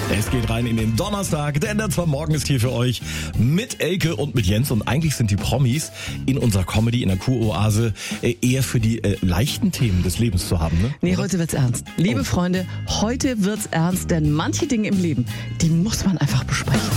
Es geht rein in den Donnerstag, denn der Morgen ist hier für euch mit Elke und mit Jens. Und eigentlich sind die Promis in unserer Comedy, in der Kuroase, eher für die leichten Themen des Lebens zu haben, ne? Nee, Oder? heute wird's ernst. Liebe Freunde, heute wird's ernst, denn manche Dinge im Leben, die muss man einfach besprechen.